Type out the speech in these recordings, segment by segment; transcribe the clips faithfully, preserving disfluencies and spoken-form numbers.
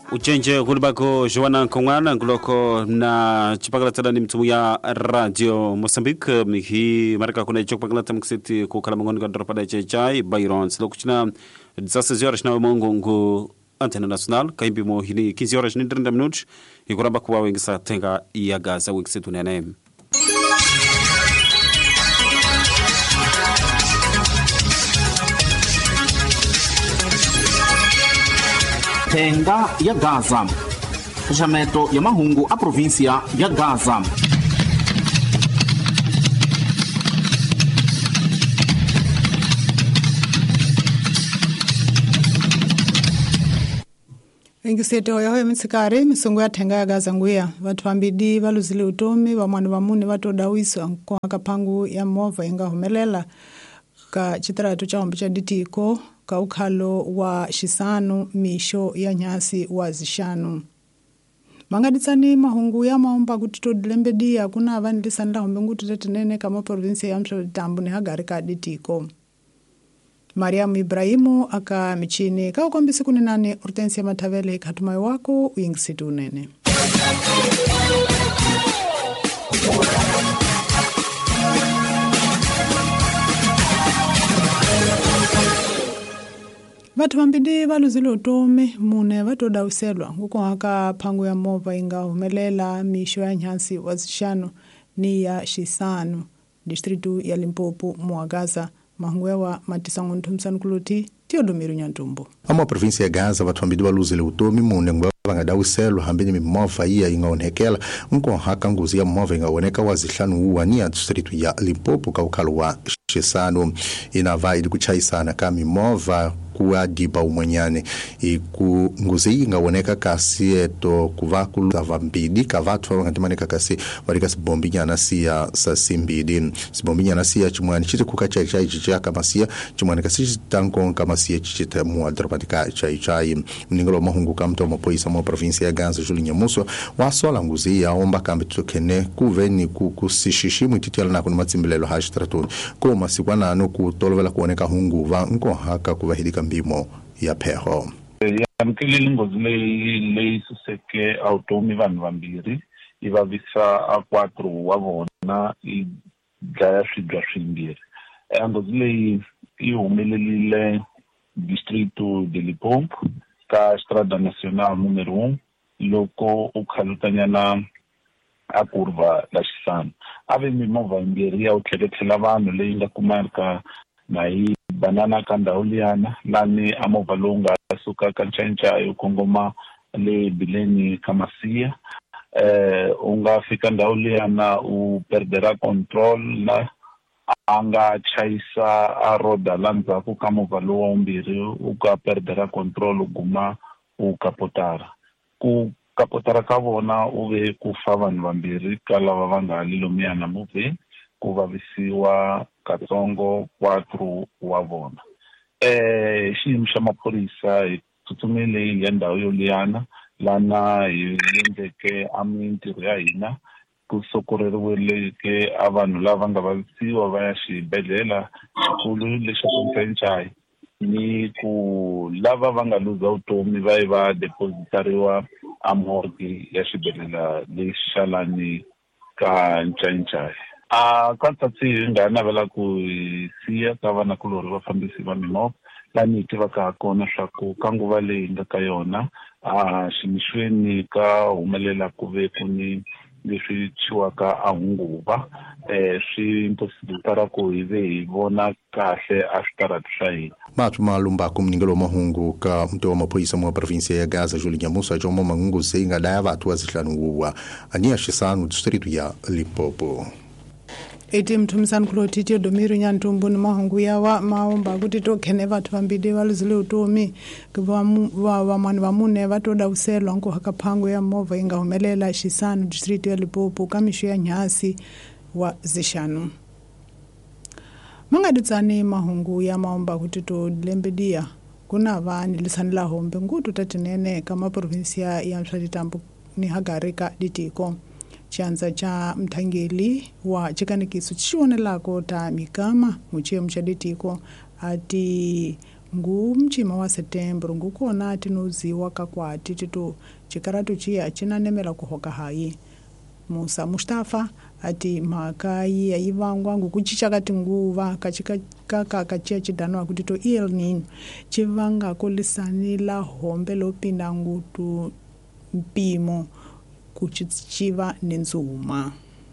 Uchenje kulibako Joana Kongwana nguloko na chipakala tada ni mtumu ya Radio Mozambique mihi marika kuna chokpakala tamuksiti kukala mangoni kwa dropada chai Byron silo kuchina disasa horas na mongo ngu Antena Nacional kaimbi mo hili quinze horas ni thirty minutos ikuramba kuwa wengisa tenga ya Gaza wiksitu nene Tenga ya Gaza. Jameto ya mahungu a província ya Gaza. Ingiseto ya hoyo mitsikari misongo ya tenga ya Gaza nguya watu wambidi waluzili utomi wa mwani wa muni watu dawiso kwa kapangu ya mova inga humelela ka chitaratu cha ombicha ditiko ka ukhalo wa shisanu misho ya nyasi wa zishanu. Mangaditsani mahungu ya maomba kutito dilembedia kuna avanilisanda hombe ngutu tetenene kama provinsia ya msho tambu ni hagari ka ditiko. Mariamu Ibrahimu aka michini ka ukombisi kuni nane Hortensia Matavele katumai wako uingisitu nene. Watu wambidi waluzilo utome mune watu dauselwa nguko haka pangu ya mova inga humelela misho ya nyansi wazishano ni ya Shisanu distritu ya Limpopo Muagaza mahunguewa matisangu ntumsanu kuluti Teodomiru Nyantumbo. Ama província ya Gaza watu wambidi waluzilo utome mune nguewa vangadawuselo hambini mimova iya inga onekela nguko haka nguzi ya mova inga oneka wazishano uwa ni ya distritu ya Limpopo kaukalo wa Shisanu inavaidi kuchaisana kami mova kuwa diba umwenyane iku nguzi inga woneka kasi eto kuvakulu zavambidi kavatu wangantimaneka kasi warika sibombinya nasia sasimbidi sibombinya nasia chumwani chite kukacha chai chicha kama sia chumwani kasi tanko kama sia chichita mua drapatika chai chai mningolo mahungu kamto mapoisa mwa provinsia ya Gaza Julinha Muso wasola nguzi ya omba kambi tukene kuveni kukusishishimu ititiala na kunumatsimbilelo hashtraton koma sikwana anu kutolovela kuoneka hungu va nko haka kuvahidika mbimo ya peho. Ya mkili ngozi lei suseke automi vanu vambiri iva visa a quatro wavona i gaya shidra shimbiri. Ngozi lei i umelelile distrito de Limpopo ka Estrada Nacional número um loko ukhalutanyana a curva la Shisanu. Ave mimova mbiri ya utleketela vanu lei nga kumarka na hii banana kanda uliana lani amova longa suka kanchencha yukongoma le bileni kamasia eh, unga fika ndauliana uperdera control na anga chaisa aroda lanza kukamova loa umbiri uka perdera control uguma ukapotara ku kapotara kavona uve kufa vanhu vambiri kala vavanga lilomiana muve kuvavisiwa katsongo quatro wavona. Eh, xiyimo xa maphorisa tutumile ile ndhawu yo liyana lana yendeke amintirho ya hina ku sokoreriwile ke avanhu lava nga vavisiwa va ya xibedhlele xikulu lexi Konfenchai ni ku lava va nga luza vutomi va va depositariwa a morgue ya xibedhlele lexi xalani ka Nchaichai. A katsatsi nga navela ku siya ka vana kulori vafambisi va mimova lani tivaka kona swa ku ka nguva leyi nga ka yona a ximixweni ka humelela ku ve ku ni leswi chiwaka a hunguva eh swi impossible ku hi ve hi vona kahle a switarati swa hina. Matu malumba kumningelo mahungu ka mtu wa mapoisa mwa provinsia ya Gaza Julinha Muso jomo mangungu seinga daya vatu wazihlanu uwa ania Shisanu distritu ya Limpopo. Eti mtumisani kuloti Teodomiru Nyantumbo ni mahungu ya wa maomba kuti tokene vatu vambidi waluzile utomi wa wa mani wa mune vatu dauselwa nko hakapangu ya mova inga humelela Shisanu distritu ya Limpopo kamishu ya nyasi wa zishanu. Mangaditsani mahungu ya maomba kuti to dilembedia kuna vani lisanila hombe ngutu tatinene kama provinsia ya Mshaditambu ni hagarika ditiko. Chanza cha mtangeli wa chikanikiso chionelako ta mikama muchie mchaditiko ati ngumchima wa September ngukona tinoziwa kakwati tito chikaratu chia chinanemela kuhoka hayi. Musa Mustafa ati makayi yaivangwa ngukuchicha kati nguva kachika kaka kachia chidanwa kuti to El Nino chivanga kulisanila hombe lopinda ngutu mpimo kuchichiva nenzuma.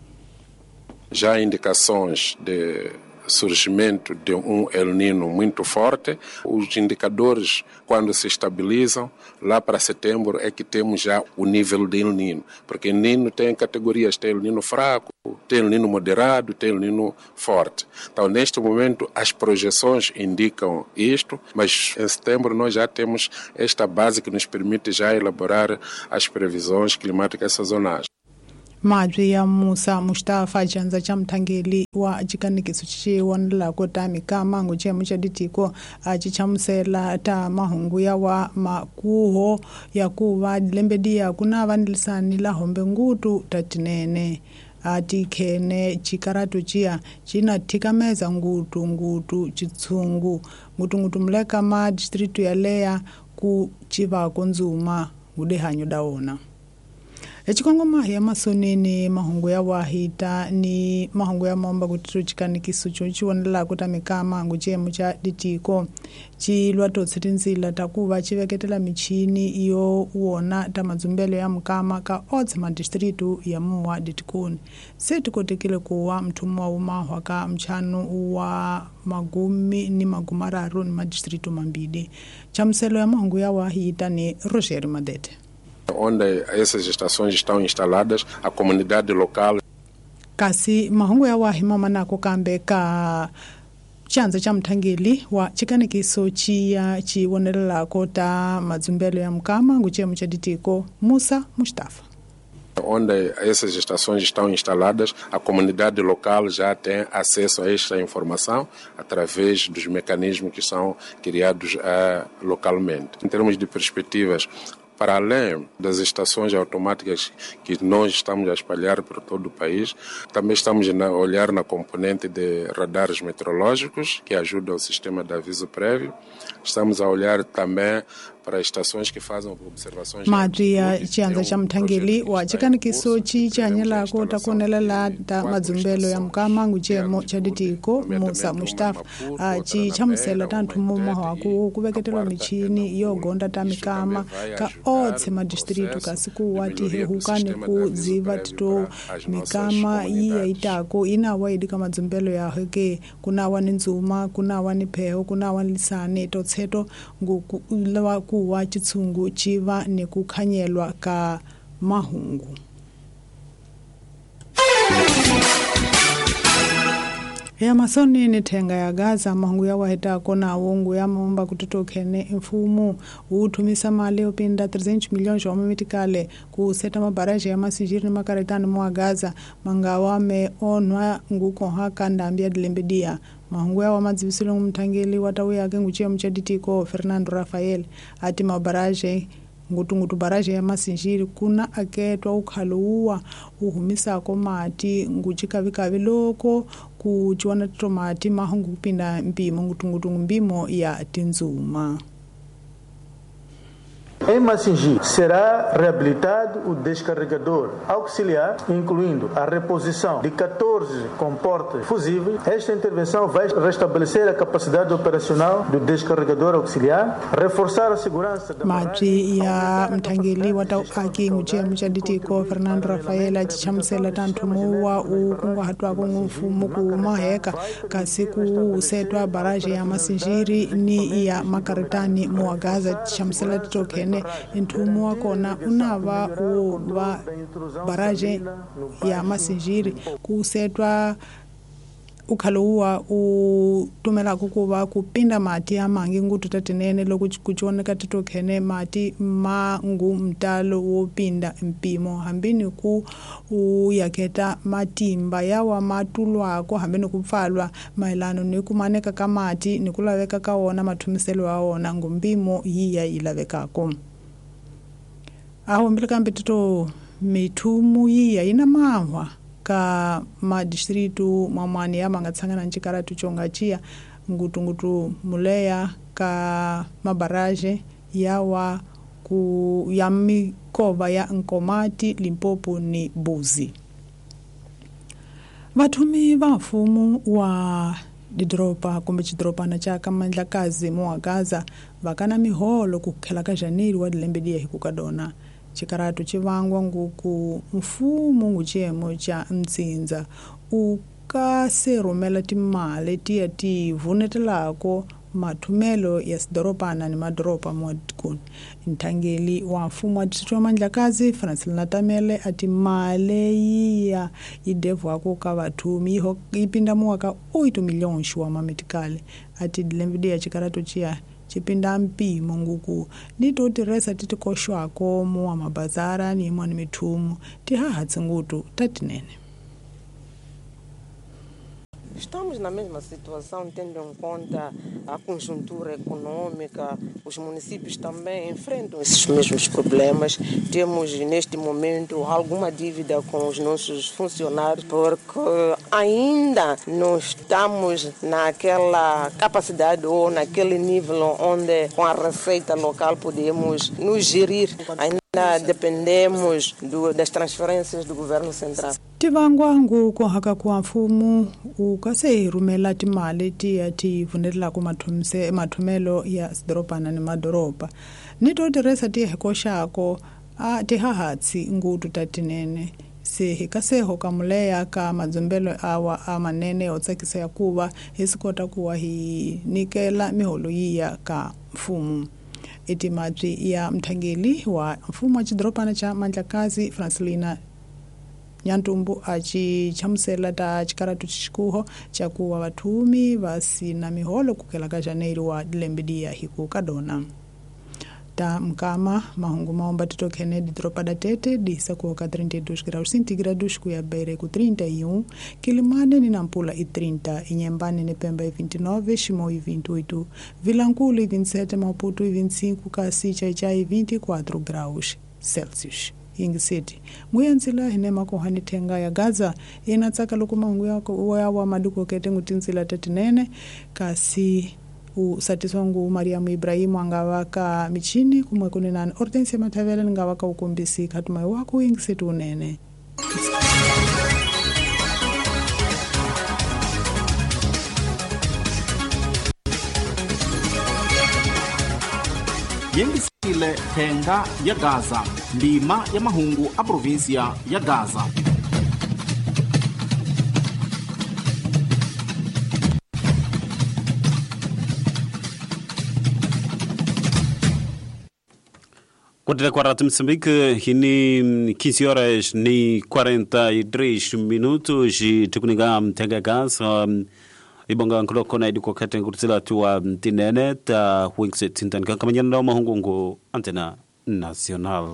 Já há indicações de surgimento de um El Nino muito forte. Os indicadores, quando se estabilizam, lá para setembro é que temos já o nível de El Nino. Porque El Nino tem categorias, tem El Nino fraco, tem El Nino moderado, tem El Nino forte. Então, neste momento, as projeções indicam isto, mas em setembro nós já temos esta base que nos permite já elaborar as previsões climáticas sazonais. Madri ya Musa Mustafa chanza cha mtangeli wa chikanikiso chichi wanala kota mikama nguche mchaditiko achichamsela ta mahungu ya wa makuho ya kuwa lembedia kuna vanilisani la hombe ngutu tatinene ati kene chikaratu chia china tikameza ngutu ngutu chitsungu ngutu ngutu mleka ma distritu ya Leya ku chiva konzuma ngude hanyo daona. Echikongoma ya masonene mahungu ya wahita ni mahungu ya momba kutiru chikanikiso chonchi wanala kuta mikama nguche mcha ditiko chi lwato tsitinzila takuva chiveketela michini iyo uona tamazumbelo ya mkama ka otsema distritu ya muwa ditikoni. Seti kotekele kuwa mtumu wa umahwa ka mchanu wa magumi ni magumararu ni madistritu mambidi. Chamselo ya mahungu ya wahita ni Roger Madete. Onde essas estações estão instaladas, a comunidade local. Kasi mahungu ya wahima manako kambe ka chanza cha mtangeli wa chikanikiso chia chi wonelela kota mazumbelo ya mkama nguche mchaditiko Musa Mustafa. Onde essas estações estão instaladas, a comunidade local já tem acesso a esta informação através dos mecanismos que são criados uh, localmente. Em termos de perspectivas, para além das estações automáticas que nós estamos a espalhar por todo o país, também estamos a olhar na componente de radares meteorológicos, que ajuda o sistema de aviso prévio. Estamos a olhar também para estações que fazem observações. Madria chianza cha mtangeli wa chikanikiso chi chanyela ko takonelela ta mazumbelo ya mkama nguchemo chaditiko Musa Mustafa chi chamsela tantu mumo haku kubeketelwa michini yogonda ta mikama ka otse madistritu kasiku wati hehukane ku ziva tito mikama iya itako ina waidi kama mazumbelo ya heke kuna wani nzuma kuna wani peho kuna wani lisane totseto ngulawa kuwa chitsungu chiva nekukhanyelwa ka mahungu. Ya masoni ni tenga ya Gaza mahungu ya wahita kona wongu ya maomba kutotokene mfumu utumisa mali opinda trezentos milhões wa mamitikale kuseta mabaraje ya masijiri ni makaretani mwa Gaza mangawa me onwa nguko haka ndambia dilembedia. Mahungu ya wamadzivisilo mtangeli watawe yake nguchia mchaditiko Fernando Rafael ati mabaraje ngutu ngutu baraje ya masinjiri kuna aketwa ukhaluwa uhumisa ko mati nguchika vikavi loko kuchiwana tomati mahungu kupinda mpimo ngutu ngutu mbimo ya tinzuma. Em Massingi será reabilitado o descarregador auxiliar, incluindo a reposição de catorze comportas fusíveis. Esta intervenção vai restabelecer a capacidade operacional do descarregador auxiliar, reforçar a segurança da Mati ya mtangeli wata aki nguche mchaditiko Fernando Rafaela chichamsela tantu muwa ukungwa hatu akungu mfumu kumaheka kasiku usetwa baraje ya masinjiri ni ya makaretani mwa Gaza chichamsela titokene intumu wakona unava uwa baraje ya masinjiri kusetwa ukhaluwa utumela kukuva kupinda mati ya mangi ngutu tatinene loku kuchoneka titokene mati mangu mtalo wopinda mpimo hambini ku uyaketa matimba yawa matulwako hambini kupfalwa mailano ni kumaneka kamati ni kulaveka kaona matumiselo aona ngumbimo hiya ilavekako. Aho mbeleka mbetito mitumu hiya ina mahwa ka madistritu mamwani ya mangatsangana nchikaratu chonga chia ngutu ngutu muleya ka mabaraje yawa ku ya mikova ya Nkomati, Limpopo ni Buzi. Vathumi va mfumo wa didropa kumbe chidropana cha Kamandlakazi mo Gaza vakana miholo ku khela ka January wa dilembedia hi ku kadona. Chikaratu chivangwa nguku mfumo nguchemo cha mtsinza u ka se romela timali tia ti vunetelako mathumelo ya sidoropana ni madropa modikuni. Ntangeli wa mfumo wa district wa Mandlakazi Francis Natamele ati male ya idevu wako ka vathumi iho ipinda mwaka oito milioni shuwa mametikali ati dilembidi ya chikaratu chia chipinda mpi munguku nito tiresa titikosho ako muwa mabazara ni imwa ni mitumu tihaha tsingutu tatinene. Estamos na mesma situação, tendo em conta a conjuntura econômica. Os municípios também enfrentam esses mesmos problemas. Temos, neste momento, alguma dívida com os nossos funcionários, porque ainda não estamos naquela capacidade ou naquele nível onde, com a receita local, podemos nos gerir. Ainda dependemos do, das transferências do governo central. Tivangwa nguku haka kwa mfumu ukase rumela timali tia ti vunela ku mathumse mathumelo ya sidoropana ni madoropa nito tiresa ti hekoshako a tihahatsi ngutu tatinene se hikaseho kamuleya ka madzombelo awa amanene otsakisa ya kuva hisikota kuwa hi nikela miholo yiya ka mfumu. Iti matri ya mthangeli wa mfumu wa chidropana cha Mandlakazi Francelina Nyantumbu achi chamusela ta chikaratu chikuho cha kuwa vathumi vasi na miholo kukela ka January wa dilembedia hiku kadona. Ta mkama mahungu maomba tito Kennedy dropada tete disa kuwa ka trinta e dois graus centígrados kuya beire ku trinta e um, Kilimane ni Nampula e trinta, Inhambane ni Pemba e vinte e nove, Shimo e vinte e oito, Vilanculo e vinte e sete, Maputo e vinte e cinco, Kasicha e vinte e quatro graus Celsius. Ingiseti muyanzila hinema kohani tenga ya Gaza inatsaka loko mahungu yako yawa maduko kete ngutinzila tatinene kasi usatiswangu Mariamu Ibrahimu angawaka michini kumwe kuninani Hortensia Matavele ngawaka ukumbisi katumai wako ingiseti unene. Yengisile tenga ya Gaza, ndima ya mahungu a provinsia ya Gaza. Quando kwa Rádio Moçambique, hini quinze horas ni quarenta e três minutos e tukuninga mtenga gas ibonga nkuloko na idiko kete ngurutila tuwa tinene ta wingset tintanika kamanyana na mahungu ngo Antena Nacional.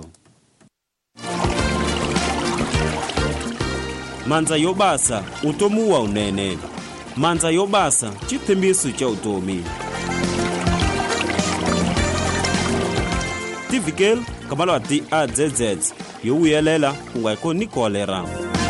Manza yobasa utomu wa unene. Manza yobasa chitembisu cha utomi. Tivikel kamalo ati A Z Z yowiyelela ungayiko ni kolera.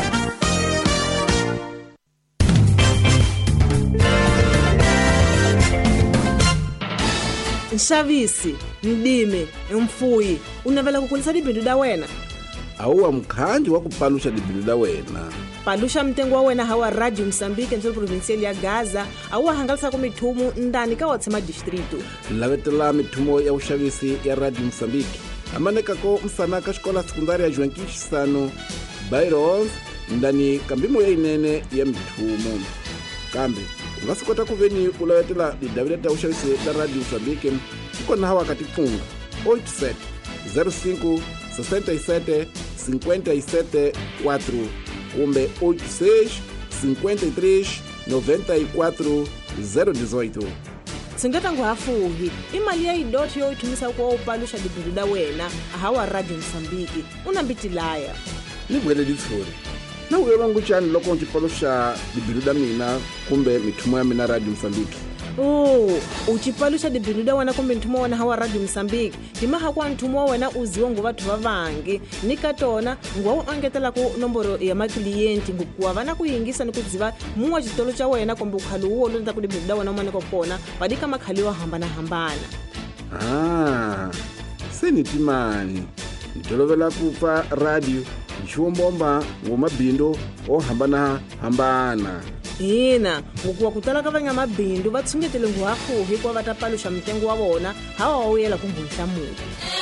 Nshavisi, mdime, mfuyi, unavela kukulisa dibindu da wena? Auwa mkhanji wa kupalusha dibindu da wena. Palusha mtengu wa wena hawa Radio Moçambique nzo provincial ya Gaza, auwa hangalisa kumithumu ndani ka watsema distrito. Lavetela mithumo ya ushavisi ya Radio Moçambique. Amaneka ko msanaka shkola sekundari ya Juankishi sano, Byron, ndani kambimo ya inene ya mithumo. Kambi, ungasikota kuveni ulawetela didawileta ushavisi la Radio Moçambique, iko na hawa katifunga, oito sete zero cinco sessenta e sete cinquenta e sete quatro, kumbe oito seis cinquenta e três noventa e quatro zero dezoito. Singata nguhafuhi, imali ya idoti yo itumisa kwa upalusha dibindu da wena, hawa Radio Moçambique, unambitilaya. Nibwele ditsuri. Na uyo wangu chani loko nchipalusha dibindu da mina, kumbe mithumo ya mina Radio Moçambique. Oh, uchipalusha dibhilu da wana kumbe nthumo wana hawa Radio Msambiki. Timaha kwa nthumo wana uziwa ngu vathu vavangi. Nikatona ngwa angetela ku nomboro ya maklienti ngukuwa vana kuyingisa ni kudziva muwa chitolo cha wena kumbe ukhalu uwo lonza ku dibhilu da wana mwane kokona padika makhaliwa hambana hambana. Ah, seni timani. Nitolovela kupa radio nchuombomba ngomabhindo o hambana hambana. Ina, ngukuwa kutala kavanya mabhindu vatsungetele nguhafuhi kwa vatapalusha mtengo wa vona hawa wawela kumbunsha mutu.